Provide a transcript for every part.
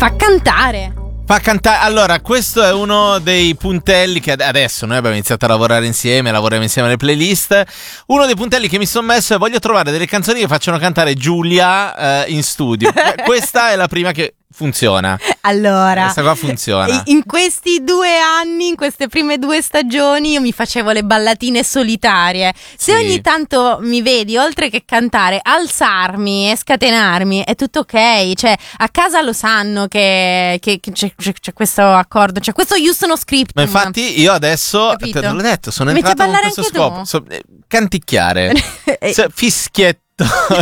fa cantare. Fa cantare. Allora, questo è uno dei puntelli che adesso noi abbiamo iniziato a lavorare insieme, lavoriamo insieme alle playlist. Uno dei puntelli che mi sono messo è: voglio trovare delle canzoni che facciano cantare Giulia in studio. Questa è la prima che funziona. Allora, questa qua funziona. In questi 2 anni, in queste prime 2 stagioni, io mi facevo le ballatine solitarie. Se ogni tanto mi vedi, oltre che cantare, alzarmi e scatenarmi, è tutto ok. Cioè, a casa lo sanno che c'è questo accordo, c'è questo Houston script. Ma infatti io adesso, te l'ho detto, sono entrato con questo scopo. Canticchiare. Fischietto.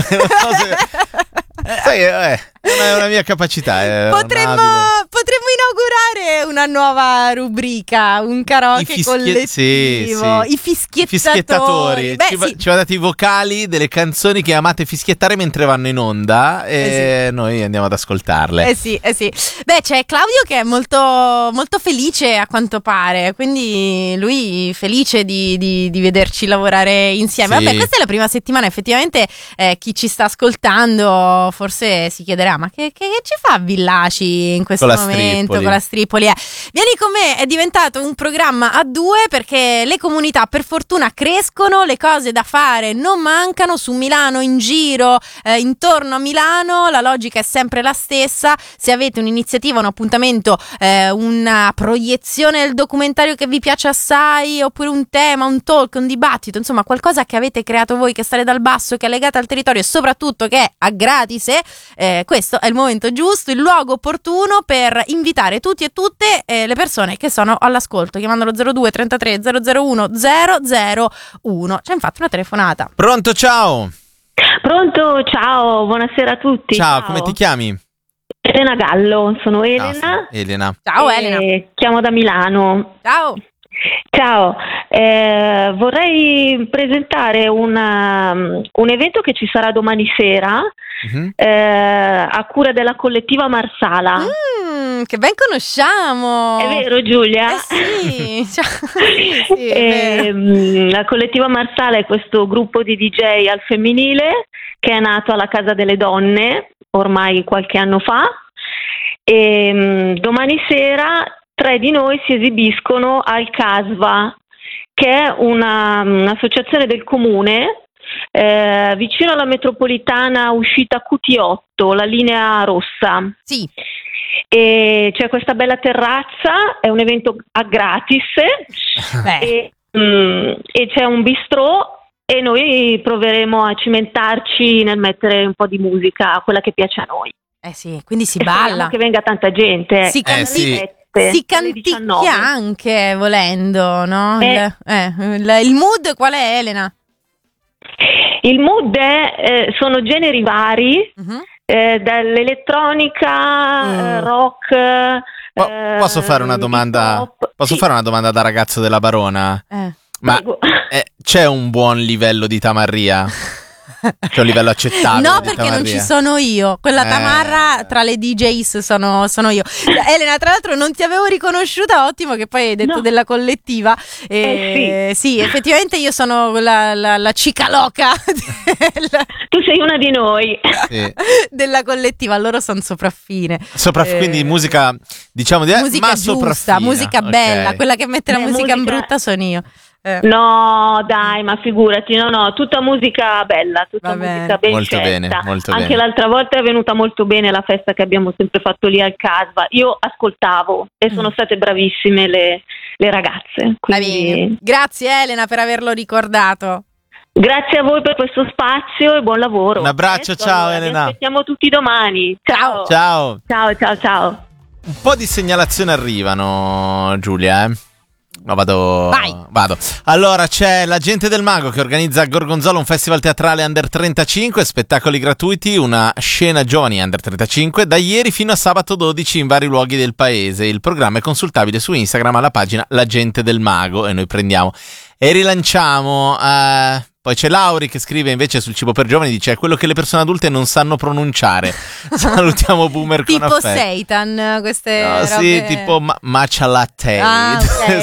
Sai, è una mia capacità. Potremmo inaugurare una nuova rubrica, un karaoke collettivo. Sì. I fischiettatori. Ci va dati i vocali delle canzoni che amate fischiettare mentre vanno in onda e noi andiamo ad ascoltarle. Sì. Beh, c'è Claudio che è molto, molto felice a quanto pare, quindi lui felice di vederci lavorare insieme. Sì. Vabbè, questa è la prima settimana, effettivamente chi ci sta ascoltando forse si chiederà: ma che ci fa Villaci in questo momento con la Stripoli? Vieni con me è diventato un programma a 2 perché le comunità per fortuna crescono, le cose da fare non mancano su Milano, in giro, intorno a Milano. La logica è sempre la stessa. Se avete un'iniziativa, un appuntamento, una proiezione del documentario che vi piace assai, oppure un tema, un talk, un dibattito, insomma qualcosa che avete creato voi, che sale dal basso, che è legata al territorio e soprattutto che è a gratis, questo è il momento giusto, il luogo opportuno per invitare tutti e tutte le persone che sono all'ascolto, chiamando lo 02 33 001 001. C'è infatti una telefonata. Pronto, ciao. Pronto, ciao, buonasera a tutti. Ciao, come ti chiami? Elena Gallo, sono Elena. Elena. Ciao Elena. Chiamo da Milano. Ciao, vorrei presentare un evento che ci sarà domani sera a cura della collettiva Marsala. Che ben conosciamo. È vero, Giulia? Sì. La collettiva Marsala è questo gruppo di DJ al femminile che è nato alla Casa delle Donne ormai qualche anno fa e domani sera 3 di noi si esibiscono al CASVA, che è un'associazione del comune vicino alla metropolitana uscita QT8, la linea rossa. Sì. E c'è questa bella terrazza, è un evento a gratis e c'è un bistrò e noi proveremo a cimentarci nel mettere un po' di musica, quella che piace a noi. Sì, quindi si balla. Che venga tanta gente. Si canticchia anche volendo, no? Il mood qual è, Elena? Il mood sono generi vari, dall'elettronica, rock. Posso fare una domanda? Posso fare una domanda da ragazzo della Barona? Ma c'è un buon livello di tamarria? C'è un livello accettabile? No, perché non ci sono io. Quella tamarra tra le DJs sono io. Elena, tra l'altro non ti avevo riconosciuta, ottimo che poi hai detto della collettiva. Sì, effettivamente io sono la cicaloca tu sei una di noi. Della collettiva, loro sono sopraffine. Quindi musica, diciamo, musica ma giusta, musica bella, quella che mette la musica in brutta sono io. No, dai, ma figurati, no, tutta musica bella, tutta musica ben molto scelta. bene, molto Anche bene. l'altra volta è venuta molto bene la festa che abbiamo sempre fatto lì al CASVA. Io ascoltavo e sono state bravissime le ragazze. Quindi... Grazie Elena per averlo ricordato. Grazie a voi per questo spazio e buon lavoro. Un abbraccio, ciao Elena. Vi aspettiamo tutti domani. Ciao. Ciao. Un po' di segnalazioni arrivano, Giulia, No, vado. Vai. Allora, c'è la Gente del Mago che organizza a Gorgonzola un festival teatrale under 35, spettacoli gratuiti, una scena giovani under 35 da ieri fino a sabato 12 in vari luoghi del paese. Il programma è consultabile su Instagram alla pagina La Gente del Mago e noi prendiamo e rilanciamo. Poi c'è Lauri che scrive invece sul cibo per giovani, dice: è quello che le persone adulte non sanno pronunciare. Salutiamo Boomer con tipo affetto. Seitan, queste robe... Sì, tipo matcha latte. Ah, okay.